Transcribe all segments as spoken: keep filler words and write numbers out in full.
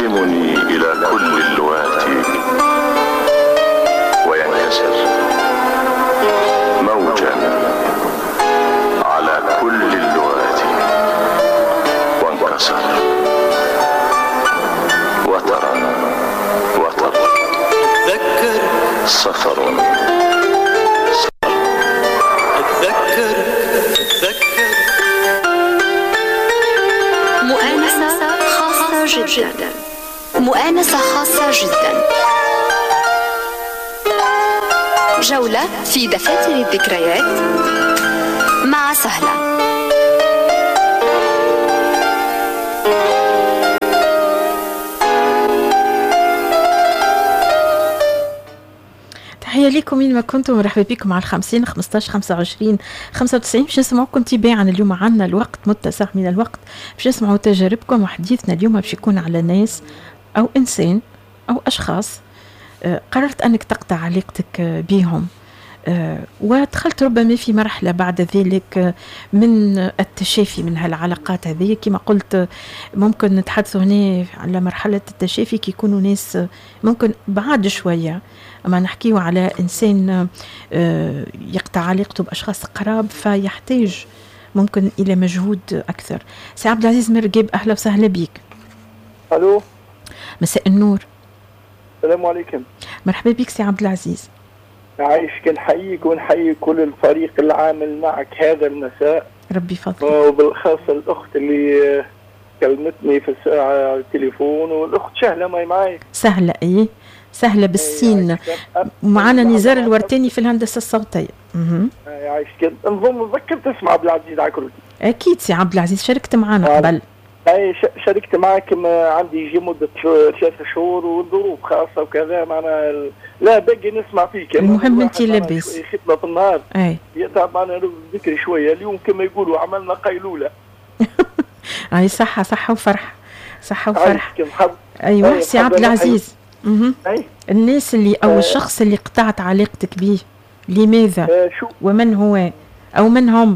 يهزمني إلى كل اللوات وينكسر موجا على كل اللوات وانكسر وترى وتر اتذكر سفر اتذكر اتذكر مؤانسة خاصة جدا، مؤانسة خاصة جدا، جولة في دفاتر الذكريات مع سهلة. تحية لكم وين ما كنتم، مرحبا بكم على الخمسين خمسطاش خمسة وعشرين خمسة وتسعين. باش نسمعوكم تباعا اليوم، عنا الوقت متسع من الوقت باش نسمعوا تجاربكم، وحديثنا اليوم باش يكون على ناس أو إنسان أو أشخاص قررت أنك تقطع علاقتك بهم، ودخلت ربما في مرحلة بعد ذلك من التشافي من هالعلاقات هذه. كما قلت ممكن نتحدث هنا على مرحلة التشافي كي يكونوا ناس ممكن بعد شوية، أما نحكيه على إنسان يقطع علاقته بأشخاص قراب فيحتاج ممكن إلى مجهود أكثر. سي عبد العزيز مرقب، أهلا وسهلا بك. ألو، مساء النور. السلام عليكم. مرحبا بك سي عبد العزيز. عايشك، نحييك ونحيي كل الفريق العامل معك هذا المساء. ربي يفضلك. وبالخاص الأخت اللي كلمتني في الساعة على التليفون، والأخت سهلة ما معي. سهلة إيه، سهلة بالسين. ومعنا نزار الورتاني في الهندسة الصوتية. اها عايشك، نظن نذكر تسمع عبد العزيز عكرتي. أكيد سي عبد العزيز، شاركت معنا قبل. اي شاركت معك، عندي يجي مدة ثلاثة شهور وظروف خاصة وكذا، معنا لا باقي نسمع فيك. المهم انت لاباس. خدمة في النهار اي يتعب معنا ذكري شوية. اليوم كما يقولوا عملنا قيلولة. اي صحة صحة وفرحة، صحة وفرحة. ايوه سي عبد العزيز. أي. الناس اللي او آه. الشخص اللي قطعت علاقتك به لماذا؟ آه شو؟ ومن هو او من هم؟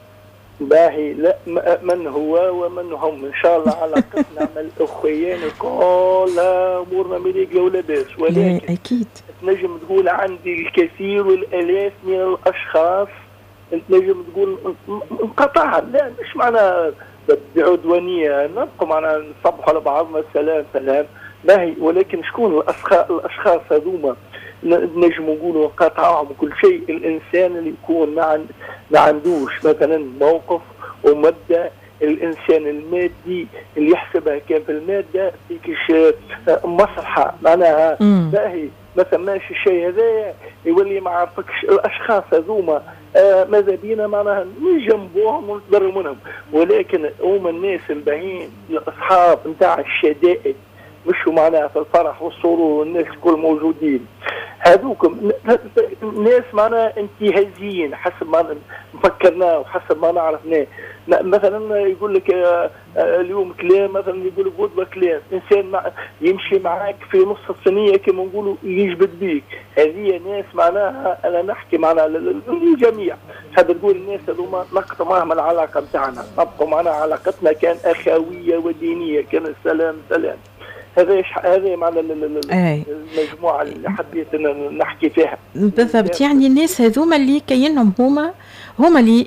باهي، لا من هو ومن هم. ان شاء الله علاقتنا مع الاخوين كل امورنا مليقه ولا باس، ولكن اكيد تنجم تقول عندي الكثير والالاف من الاشخاص تنجم تقول انقطع. لا مش معنا بعدوانيه، نبقى معنا نصبحوا على بعضنا سلام سلام باهي، ولكن شكون الاشخاص الاشخاص هذوما نجم نقولوا انقطعهم كل شيء. الانسان اللي يكون ما ما عندوش مثلا موقف ومبدا، الانسان المادي اللي يحسبها كان في الماده فيكش مصلحه معناها باهي، ما ثماش الشيء هذا يولي ما عرفكش. الاشخاص هذوما آه ماذا بينا معناها نجنبوهم ونتضرر منهم، ولكن هما الناس الباهين الاصحاب نتاع الشدائد، مشوا معناها في الفرح والسرور والناس الكل موجودين. هذوكم ناس معناها انتهازيين حسب ما فكرناه وحسب ما نعرفناه. مثلا يقول لك اليوم كلام، مثلا يقول لك غدوه كلام، انسان مع يمشي معاك في نص الصينيه كما نقولوا يجبد بيك. هذه ناس معناها انا نحكي معناها للجميع، حاب تقول الناس هذوما نقطع معهم العلاقه بتاعنا، نبقوا معنا علاقتنا كان اخويه ودينيه، كان السلام سلام. هذا هذا معنى المجموعه اللي حبيت نحكي فيها بالضبط. يعني الناس هذوما اللي كاينهم هما هما اللي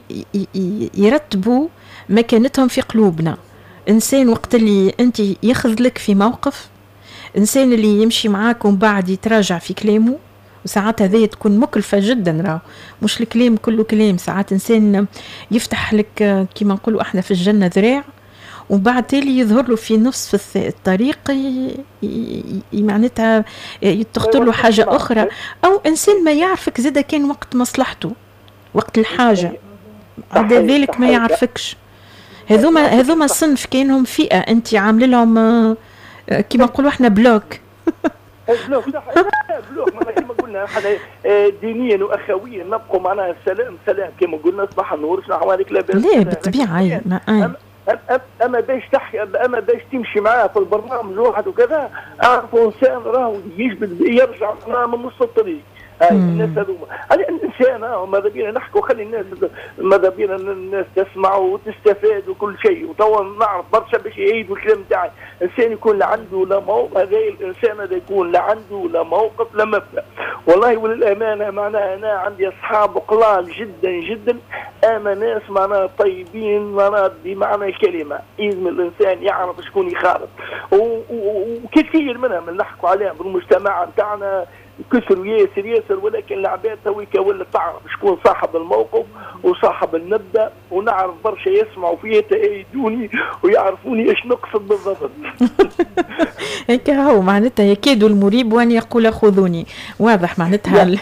يرتبوا مكانتهم في قلوبنا. انسان وقت اللي انت ياخذ لك في موقف، انسان اللي يمشي معاك ومن بعد يتراجع في كلامه، وساعات هذه تكون مكلفه جدا. راهو مش الكلام كله كلام، ساعات انسان يفتح لك كما نقولوا احنا في الجنه ذراع، وبعد تالي يظهر له في نصف الطريق معناتها تخطر له حاجة أخرى، أو إنسان ما يعرفك زاد كان وقت مصلحته وقت الحاجة بعد ذلك ما يعرفكش. هذوما هذوما صنف كانهم فئة أنت عامل لهم كما نقولوا احنا بلوك. بلوك بلوك كما قلنا احنا دينيا واخويا نبقوا معناها سلام سلام كما قلنا صباح النور شنو حواليك لا باس. لا بالطبيعة. اما باش تحكي اما باش تمشي معاه في البرنامج واحد وكذا، اعرفوا انسان راهو يجبد يرجع من نص الطريق. هاي الناس هذوما على الانسان اه ماذا بينا نحكوا خلي الناس ماذا بينا الناس تسمع وتستفاد وكل شيء. وتوا نعرف برشا باش يعيدوا الكلام تاعي، الانسان يكون لا عنده لا موقف، هذا الانسان هذا يكون لا عنده لا موقف لا مبدا. والله وللامانه معناها انا عندي اصحاب قلال جدا جدا، اما ناس معناها طيبين معناها بمعنى الكلمه، لازم الانسان يعرف شكون يخالط، وكثير منهم اللي نحكوا عليهم بالمجتمع نتاعنا كثر ياسر ياسر، ولكن العباد تويك ولا تعرف شكون صاحب الموقف وصاحب المبدا، ونعرف برشا يسمعوا فيه يتأيدوني ويعرفوني ايش نقصد بالضبط. هيك هو معناتها يكاد المريب وان يقول خذوني، واضح معناتها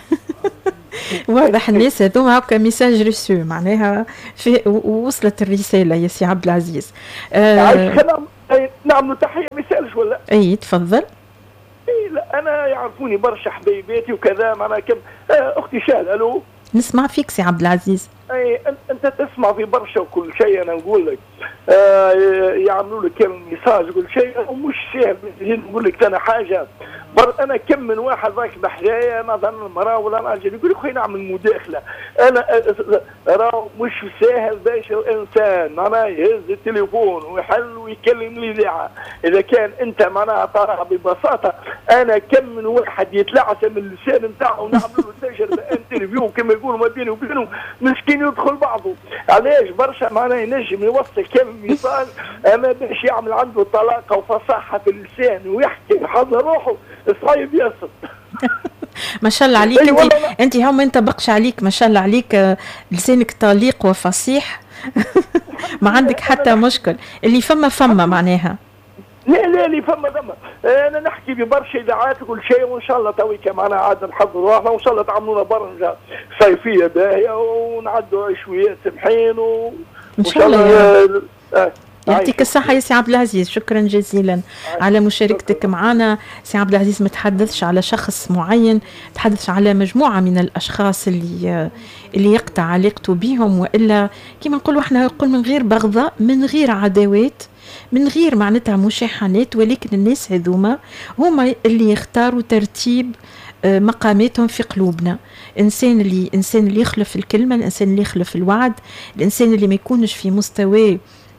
واضح الناس هذوما هكا ميساج ريسو معناها في وصلت الرساله يا سي عبد العزيز. آه نعملوا تحيه مثالش ولا؟ اي تفضل. اي لا انا يعرفوني برشا حبيباتي وكذا معناها كم آه اختي شال. الو نسمع فيك سي عبد العزيز. اي انت تسمع في برشا وكل شيء، انا نقول لك آه يعملوا لك كم ميساج وكل شيء ومش سهل. نقول لك انا حاجه بر انا كم من واحد راكب بحذايا مثلا المراه ولا راجل يقول لك خلينا نعمل مداخله، انا راه مش سهل باش الانسان معناها يهز التليفون ويحل ويكلم الاذاعه. اذا كان انت معناها طرح ببساطه، انا كم من واحد يتلعثم اللسان نتاعه ونعمل له تجربه انترفيو كما يقولوا ما بينه وبينه مسكين يدخل بعضه. علاش برشا معناها ينجم يوصل كم ميساج، اما باش يعمل عنده طلاقه وفصاحه في اللسان ويحكي بحضر روحه صعيب ياسر. ما شاء الله عليك انت انت هم انت بقش عليك ما شاء الله عليك، لسانك طليق وفصيح. ما عندك حتى مشكل، اللي فما فما معناها. لا لا اللي فما فما انا نحكي ببرشا اذاعات وكل شيء، وان شاء الله تويك معنا عاد نحضروا روحنا وان شاء الله تعملونا برمجه صيفيه باهيه ونعدوا شويه سمحين و... ان شاء الله. آه. يعطيك الصحة يا سي عبد العزيز، شكرا جزيلا على مشاركتك معنا. سي عبد العزيز ما تحدثش على شخص معين، تحدث على مجموعة من الأشخاص اللي اللي يقطع علاقته بهم، وإلا كما نقولوا احنا نقول من غير بغضاء، من غير عداوات، من غير معناتها مشاحنات، ولكن الناس هذوما هما اللي يختاروا ترتيب مقاماتهم في قلوبنا. إنسان اللي إنسان اللي يخلف الكلمة، الإنسان اللي يخلف الوعد، الإنسان اللي ما يكونش في مستواه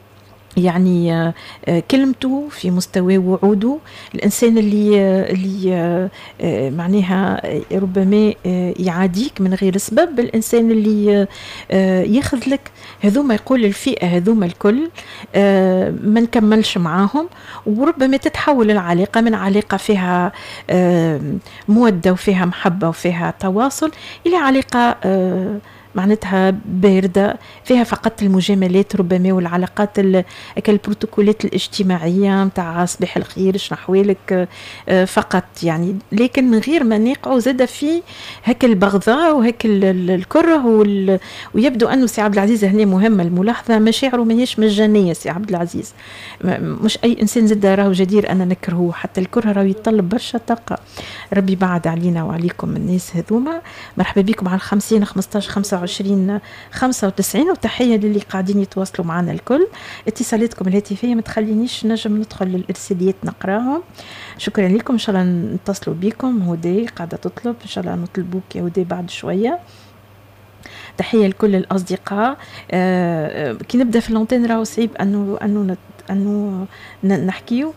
يعني كلمته، في مستوى وعوده، الإنسان اللي اللي معناها ربما يعاديك من غير سبب، الإنسان اللي يخذلك. هذوما يقول الفئة هذوما الكل ما نكملش معاهم، وربما تتحول العلاقة من علاقة فيها مودة وفيها محبة وفيها تواصل إلى علاقة معناتها باردة فيها فقط المجاملات ربما، والعلاقات البروتوكولات الاجتماعية متاع صباح الخير شنو احوالك فقط يعني، لكن من غير ما نقعوا زاد في هك البغضاء وهك الكره. ويبدو انه سي عبد العزيز هنا مهمة الملاحظة، مشاعره ماهيش مجانية سي عبد العزيز، مش اي انسان زاد راه جدير ان نكرهه، حتى الكره راه يتطلب برشا طاقة. ربي بعد علينا وعليكم الناس هذوما. مرحبا بكم على الخمسين خمسطاش خمسة وعشرين خمسة وتسعين، وتحية للي قاعدين يتواصلوا معنا الكل. اتصالاتكم الهاتفية ما تخلينيش نجم ندخل للإرساليات نقراهم. شكرا لكم، إن شاء الله نتصلوا بكم. هدى قاعدة تطلب، إن شاء الله نطلبوك يا هدى بعد شوية. تحية لكل الأصدقاء. آه كي نبدأ في اللونتين راهو صعيب أنه أنه أنه نحكيو.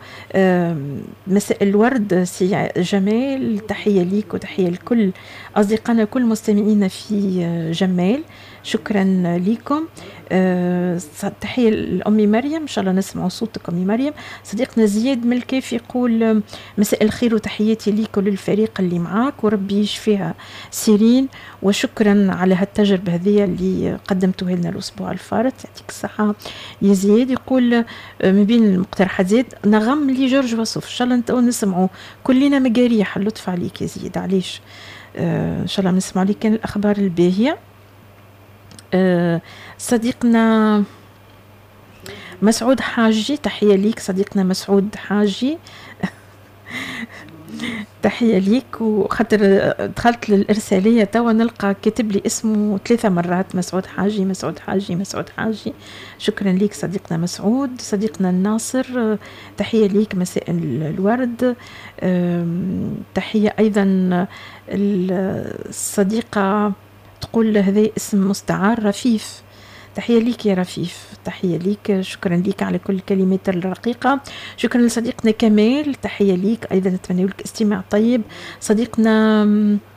مساء الورد سي جمال، تحية ليك وتحية لكل أصدقائنا كل مستمعين في جمال، شكرا لكم. أه تحية لأمي مريم، إن شاء الله نسمع صوتك أمي مريم. صديقنا زياد ملكيف يقول مساء الخير وتحياتي ليك وللفريق اللي معاك، وربي يشفيها سيرين، وشكرا على هالتجربة هذه اللي قدمتوها لنا الأسبوع الفارط. يعطيك الصحة يا زياد. يقول من بين المقترحات زيد نغم لي جورج وسوف، إن شاء الله نتو نسمعوا كلنا مجاريح. اللطف عليك يا زياد، علاش أه إن شاء الله نسمع لك كان الأخبار الباهية. أه صديقنا مسعود حاجي، تحية ليك صديقنا مسعود حاجي. تحية ليك. وخاطر دخلت للإرسالية توا نلقى كاتب لي اسمه ثلاثة مرات مسعود حاجي مسعود حاجي مسعود حاجي. شكرا ليك صديقنا مسعود. صديقنا الناصر تحية ليك مساء الورد. تحية أيضا الصديقة تقول هذا اسم مستعار رفيف. تحية ليك يا رفيف. تحية ليك. شكرا ليك على كل الكلمات الرقيقة. شكرا لصديقنا كمال. تحية ليك أيضا. نتمنى لك استماع طيب. صديقنا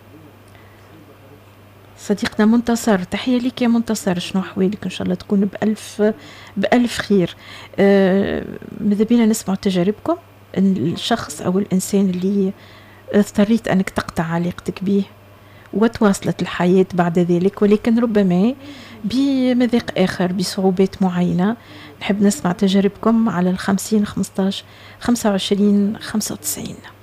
صديقنا منتصر. تحية ليك يا منتصر. شنو أحوالك؟ إن شاء الله تكون بألف بألف خير. آه ماذا بينا نسمع تجاربكم. الشخص أو الإنسان اللي اضطريت أنك تقطع علاقتك به وتواصلت الحياة بعد ذلك، ولكن ربما بمذاق آخر بصعوبات معينة. نحب نسمع تجاربكم على الخمسين خمسطاش خمسة وعشرين خمسة وتسعين.